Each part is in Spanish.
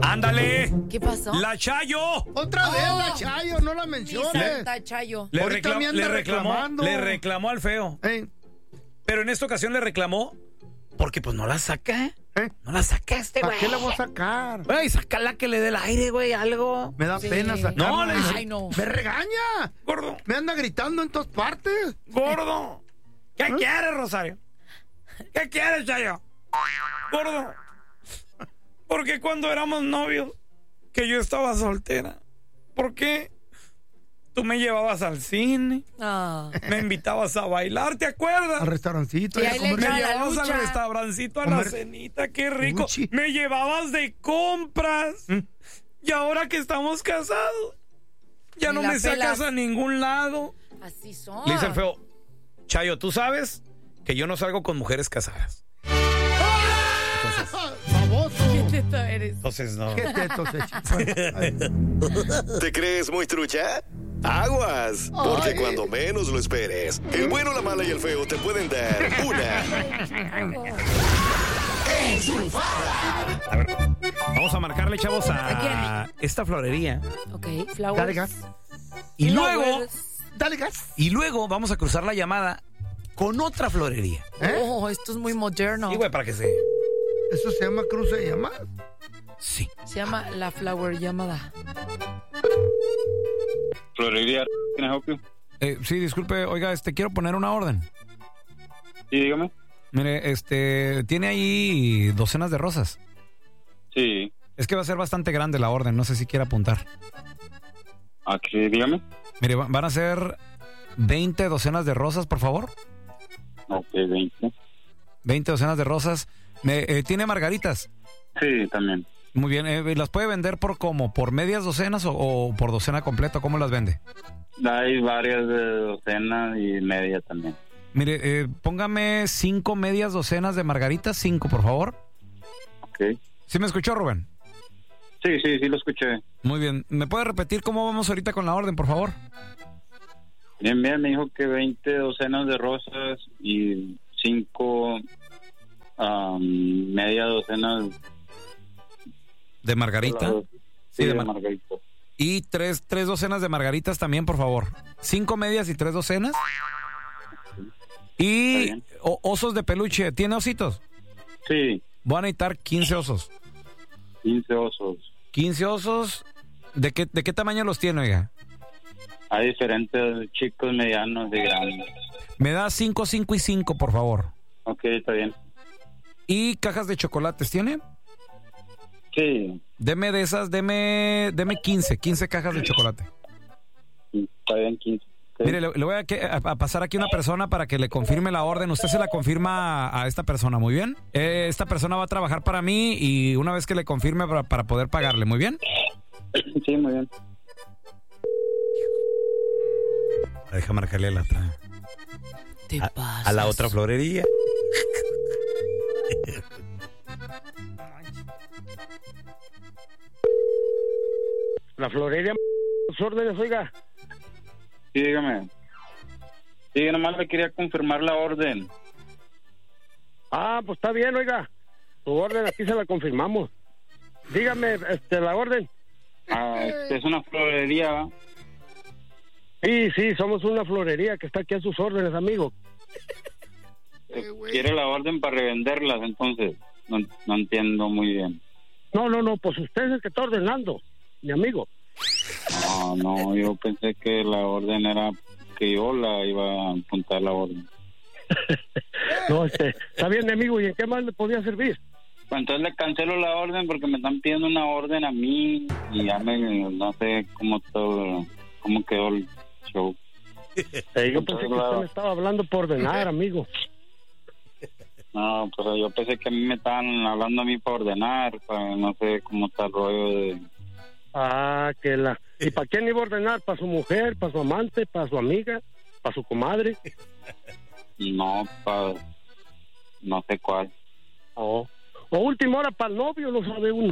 ¡Ándale! ¿Qué pasó? ¡La Chayo! Otra vez la Chayo, no la menciones. Santa Chayo. Le Ahorita me anda reclamando. reclamó al feo. Pero en esta ocasión le reclamó porque pues no la saca. No la sacaste, güey. ¿Para qué la voy a sacar? Güey, sácala que le dé el aire, güey, algo. Me da pena sacarla. No, le dice, Ay, no. Me regaña. Gordo. Me anda gritando en todas partes. Gordo. ¿Qué quieres, Rosario? ¿Qué quieres, Chayo? Gordo. Porque cuando éramos novios, que yo estaba soltera, ¿por qué? Tú me llevabas al cine, me invitabas a bailar, ¿te acuerdas? Al restaurancito. Sí, ahí le Me echaba la llevabas al lucha. restaurancito, a la cenita, qué rico. Uchi. Me llevabas de compras. Y ahora que estamos casados, ya Ni no la me sacas pelas. a ningún lado. Así son. Le dice el feo, Chayo, tú sabes que yo no salgo con mujeres casadas. Baboso. ¿Qué teto eres? Entonces no. ¿Qué tetos ¿Te crees muy trucha? Aguas, porque cuando menos lo esperes, el bueno, la mala y el feo te pueden dar una enchufada. A ver, vamos a marcarle, chavos, ¿A a esta florería. Ok, Dale flowers. gas. Y luego, Dale gas. vamos a cruzar la llamada con otra florería. Oh, esto es muy moderno. Y güey, para que se... Eso se llama cruce de llamadas. Sí. Se llama la flower llamada. Florería, ¿can I help you? Sí, disculpe, oiga, quiero poner una orden. Sí, dígame. Mire, tiene ahí docenas de rosas. Sí. Es que va a ser bastante grande la orden, no sé si quiere apuntar. Aquí, dígame. Mire, van a ser 20 docenas de rosas, por favor. Ok, 20. 20 docenas de rosas. ¿Tiene margaritas? Sí, también. Muy bien, ¿las puede vender por cómo? ¿Por medias docenas o por docena completa? ¿Cómo las vende? Hay varias de docena y media también. Mire, póngame 5 medias docenas de margaritas, 5, por favor. Ok. ¿Sí me escuchó, Rubén? Sí, lo escuché. Muy bien. ¿Me puede repetir cómo vamos ahorita con la orden, por favor? Bien, me dijo que 20 docenas de rosas y 5 media docenas ¿De margarita? Sí, de margarita. margarita. Y tres docenas de margaritas también, por favor. 5 medias y 3 docenas. Y osos de peluche. ¿Tiene ositos? Sí. Voy a necesitar 15 osos. 15 osos. 15 osos. ¿De qué tamaño los tiene, oiga? Hay diferentes chicos, medianos y grandes. Me da 5, 5 y 5, por favor. Ok, está bien. ¿Y cajas de chocolates tiene? Sí. Deme de esas, deme 15 cajas de chocolate. Está bien, 15. Okay. Mire, le voy a pasar aquí una persona para que le confirme la orden. Usted se la confirma a esta persona, ¿muy bien? Esta persona va a trabajar para mí y una vez que le confirme para poder pagarle, ¿muy bien? Sí, muy bien. Deja marcarle a la otra. A la otra florería. La florería, sus órdenes, oiga. Sí, dígame. Sí, nomás le quería confirmar la orden. Ah, pues está bien, oiga. Su orden aquí se la confirmamos. Dígame, la orden. Es una florería, ¿va? Sí, somos una florería que está aquí a sus órdenes, amigo. ¿Quiere la orden para revenderlas, entonces? No entiendo muy bien. No, pues usted es el que está ordenando, mi amigo. No, yo pensé que la orden era que yo la iba a apuntar la orden. No, está bien, mi amigo, ¿y en qué más le podía servir? Pues entonces le cancelo la orden porque me están pidiendo una orden a mí y ya no sé cómo quedó el show. Yo pensé que usted me estaba hablando por ordenar, amigo. No, pero yo pensé que a mí me estaban hablando a mí para ordenar, no sé cómo está el rollo de... ¿Y para quién iba a ordenar? ¿Para su mujer, para su amante, para su amiga, para su comadre? No, no sé cuál. O última hora para el novio, no sabe uno.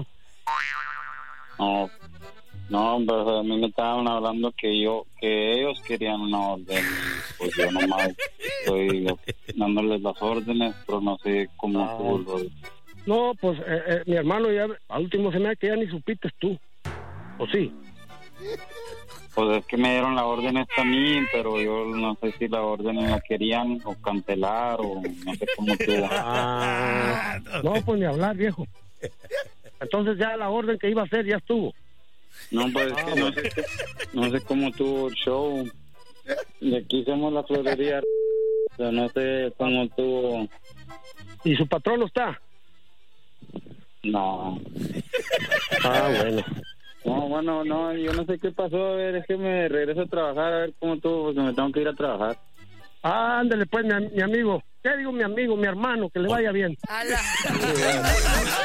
No, pero a mí me estaban hablando que ellos querían una orden. Pues yo nomás estoy dándoles las órdenes, pero no sé cómo estuvo el rollo. No, pues mi hermano ya, al último se me da que ya ni supiste tú. ¿O sí? Pues es que me dieron la orden esta a mí, pero yo no sé si la orden la querían o cancelar o no sé cómo estuvo. No, pues ni hablar, viejo. Entonces ya la orden que iba a hacer ya estuvo. No, pues es que no sé cómo tuvo el show. De aquí somos la florería, pero no sé cómo tuvo. ¿Y su patrón no está? No. Bueno. No, bueno, no, yo no sé qué pasó. A ver, es que me regreso a trabajar, a ver cómo tuvo, porque me tengo que ir a trabajar. Ándale pues, mi amigo. ¿Qué digo mi amigo, mi hermano? Que le vaya bien. ¡Hala!